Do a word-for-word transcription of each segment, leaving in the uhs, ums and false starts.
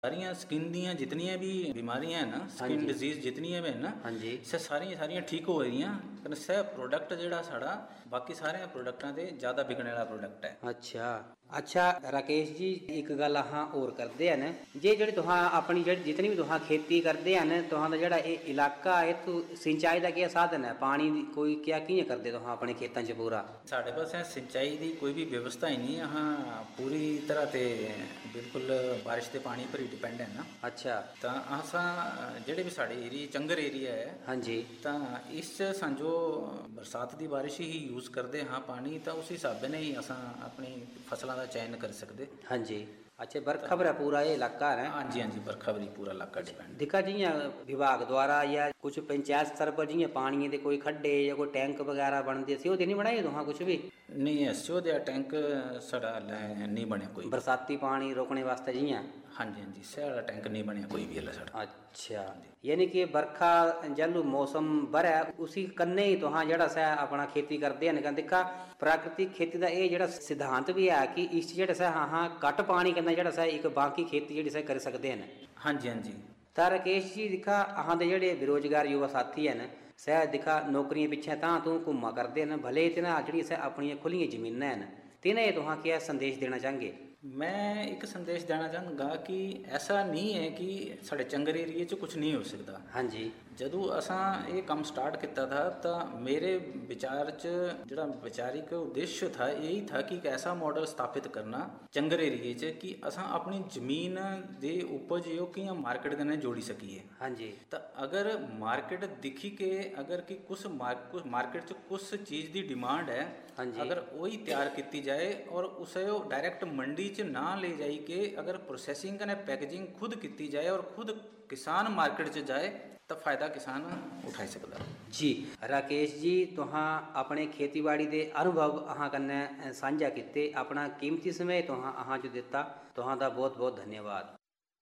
सारियां स्किन दियां जितनियां भी बीमारियां हैं ना, स्किन डिजीज जितनियां भी हैं ना, हाँ जी, सर सारियां सारियां ठीक हो गईयां। कन्नै सह प्रोडक्ट जेह्ड़ा साढ़ा बाकी सारे प्रोडक्टां ते ज़्यादा बिकने वाला प्रोडक्ट है। अच्छा अच्छा राकेश जी, एक गल अहाँ होर करदे हन, जे जेह्ड़ी तुहां अपनी जेह्ड़ी जितनी भी तुहां खेती करदे हन, तुहां दा जेह्ड़ा एह् इलाका इत्थूं सिंचाई दा केह् साधन है, पानी दी कोई क्या कि'यां करदे तुहां अपने खेतां च पूरा? साढ़े पास सिंचाई की कोई भी व्यवस्था ही नहीं, अहाँ पूरी तरह ते बिल्कुल बारिश के पानी पर ही डिपेंड है ना। अच्छा, तो असां जेह्ड़े भी साढ़े एरिया चंगर एरिया है, हाँ जी, तो इस समझो बरसात की बारिश ही यूज़ करते हाँ पानी, तो उस हिसाब ने ही असां अपनी फसलों का चयन कर सकते। हाँ जी। अच्छा, बरखा पर है पूरा ये इलाका है? हाँ जी, हाँ जी, बरखा पर ही पूरा इलाका डिपेंड। दिक्खा जियां विभाग द्वारा या कुछ पंचायत स्तर पर जियां पानिये दे कोई खड्डे या कोई टैंक वगैरह बनदे सी, ओह् ते नहीं बनाए तुहां कुछ भी? नहीं, ऐसो दे टैंक साढ़ा नहीं बने कोई। बरसाती पानी रोकने वास्ते जियां? हाँ जी, हाँ जी, साढ़ा टैंक नहीं बने कोई भी हल्ला साढ़ा। अच्छा, यानी कि बरखा जैलू मौसम बरै उसी कन्नै ही तुहां जेह्ड़ा सै अपना खेती करदे हन। दिक्खा प्राकृतिक खेती दा एह् जेह्ड़ा सिद्धांत भी है कि इस जेह्ड़ा सै अहाँ घट्ट पानी कन्नै जेह्ड़ा सै इक बाकी खेती जेह्ड़ी सै करी सकदे हन। हाँ जी, हाँ जी। तां राकेश जी दिक्खा अहां दे जेह्ड़े बेरोजगार युवा साथी हन, सै दिक्खा नौकरियें पिच्छें तां तूं घूमा करदे हन, भले तिन्हां जेह्ड़ी सै अपनियां खुल्लियां जमीनां हन, तिन्हें तुहां क्या संदेश देना चाहगे? मैं एक संदेश देना चाहूँगा कि ऐसा नहीं है कि साढ़े चंगर एरिए च कुछ नहीं हो सकता। हाँ जी, जदों असां ये काम स्टार्ट किया था, तो मेरे विचार च जो विचारिक उद्देश्य था यही था कि एक ऐसा मॉडल स्थापित करना चंगर एरिए च कि असां अपनी जमीन दे उपज जो कि मार्केट कन्नै जोड़ी सकिए। हाँ जी, तो अगर मार्केट दिखी के अगर कि कुछ मार्केट च कुछ चीज़ की डिमांड है, हाँ जी, अगर वही तैयार की जाए और उसे डायरैक्ट मंडी च ना ले जाई के अगर प्रोसैसिंग कने पैकेजिंग खुद की जाए और खुद किसान मार्केट च जाए, तो फायदा किसान उठाई सकता। जी राकेश जी, तुहां अपने खेतीबाड़ी के अनुभव अहां कन्नै सांझा कीते, अपना कीमती समय तुहां अहां जो दिता, तुहां दा बहुत बहुत धन्यवाद।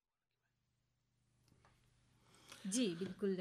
जी बिल्कुल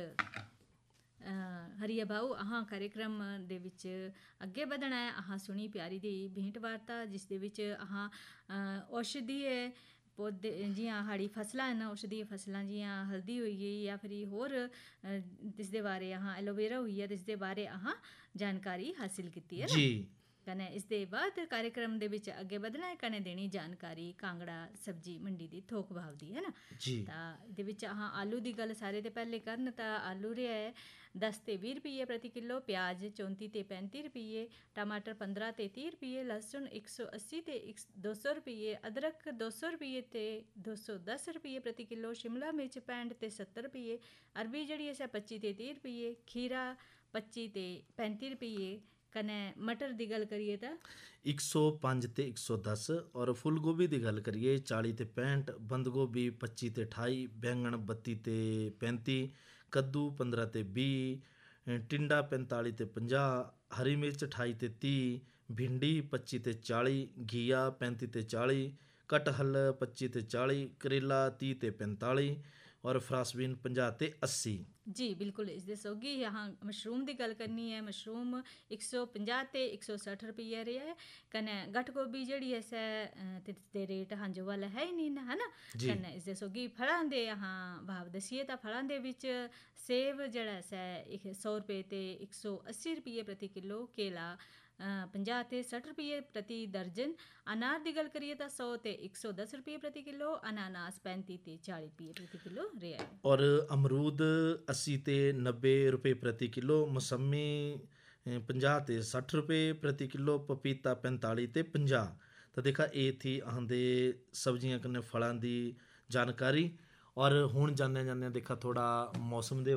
हरिया भाऊ, अहाँ कार्यक्रम दे विच अगे बढ़ना है। अहाँ सुनी प्यारी दी भेंट वार्ता जिस दे विच अहाँ औषधीय पौधे जियां साढ़ी फसलां न, औषधीय फसलां जियां हल्दी होई गेई या फिर होर जिसदे बारे अहाँ एलोवेरा होई गेआ, जिसदे बारे अहाँ जानकारी हासिल कीती है ना। कन्नै इसदे बाद कार्यक्रम दे विच अगे बढ़ना है, कन्नै देनी जानकारी कांगड़ा सब्जी मंडी दी थोक भाव दी है ना। तां इहदे विच अहाँ आलू दी गल सारे ते पहले करन तां आलू रेहा है दस ते बीह् रुपये प्रति किलो, प्याज चौंती ते पैंती रुपये, टमाटर पंद्रह ते तीह् रुपये, लहसुन एक सौ अस्सी ते दो सौ रुपये, अदरक दो सौ रुपये ते दो सौ दस रुपये प्रति किलो, शिमला मिर्च पैंठ ते सत्तर रुपये, अरबी जेह्ड़ी असें पच्ची ते तीह् रुपये, खीरा पच्ची ते पैंती रुपये, कन्नै मटर की गल करिए तो एक सौ पाँच ते एक सौ दस, और फुल गोभी की गल करिए चाली ते पैंठ, बंद गोभी पच्ची ते अठाई, बैंगन बत्ती ते पैंती, कद्दू पंद्रह ते बीह्, टिंडा पैंताली ते पंजाह, हरी मिर्च अठाई ते तीह्, भिंडी पच्ची ते चाली, घिया पैंती ते चाली, कटहल पच्ची ते चाली, करेला तीह् ते पैंताली, और फ्रासबीन पंजाह ते अस्सी। जी बिल्कुल, इसदे सौगी अहाँ मशरूम की गल करनी है, मशरूम एक सौ पंजाह ते एक सौ सठ रुपये रेहा है। कन्नै गट गोभी जेह्ड़ी ऐसे ते रेट हां जो वाला है ही नहीं है ना। कन्नै इसदे सौगी फलां दे अहाँ भाव दस्सिए तां फलां दे विच सेब जेह्ड़ा ऐसे सौ रुपये ते एक सौ अस्सी रुपये प्रति किलो, केला पंजाह ते सठ रुपये प्रति दर्जन, अनार की गल करिए तो सौ ते एक सौ दस रुपये प्रति किलो, अनानास पैंती ते चाली रुपये प्रति किलो रेहा है। और अमरूद अस्सी ते नब्बे रुपये प्रति किलो, मौसमी पंजाह ते सठ रुपये प्रति किलो, पपीता पैंताली ते पंजाह। तो देखा ये थी अहांदे सब्जियां कन्नै फलां दी जानकारी। और हुण जाने जाने देखा थोड़ा मौसम दे